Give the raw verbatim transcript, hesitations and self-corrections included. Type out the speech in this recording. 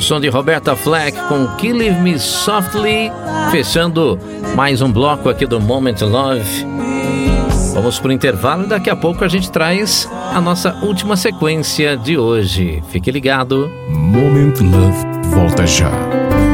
O som de Roberta Flack com Kill Me Softly, fechando mais um bloco aqui do Moment Love. Vamos pro intervalo e daqui a pouco a gente traz a nossa última sequência de hoje. Fique ligado. Moment Love volta já.